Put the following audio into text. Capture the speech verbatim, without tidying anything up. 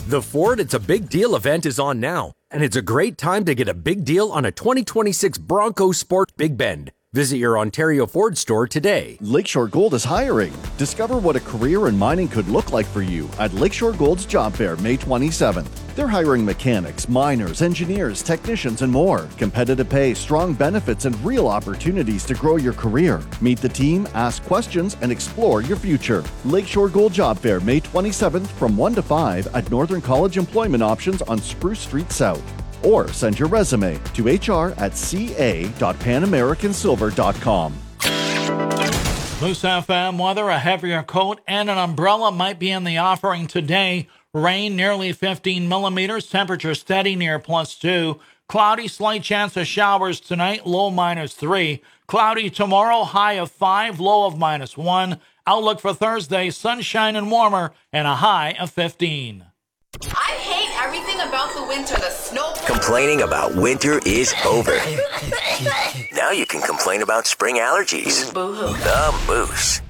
The Ford It's a Big Deal event is on now, and it's a great time to get a big deal on a twenty twenty-six Bronco Sport Big Bend. Visit your Ontario Ford store today. Lakeshore Gold is hiring. Discover what a career in mining could look like for you at Lakeshore Gold's Job Fair, May twenty-seventh. They're hiring mechanics, miners, engineers, technicians, and more. Competitive pay, strong benefits, and real opportunities to grow your career. Meet the team, ask questions, and explore your future. Lakeshore Gold Job Fair, May twenty-seventh from one to five at Northern College Employment Options on Spruce Street South. Or send your resume to h r at c a dot pan american silver dot com. Moose F M weather, a heavier coat and an umbrella might be in the offering today. Rain nearly fifteen millimeters, temperature steady near plus two. Cloudy, slight chance of showers tonight, low minus three. Cloudy tomorrow, high of five, low of minus one. Outlook for Thursday, sunshine and warmer, and a high of fifteen. I hate everything about the winter. The snow. Complaining about winter is over. Now you can complain about spring allergies. Boo-hoo. The Moose.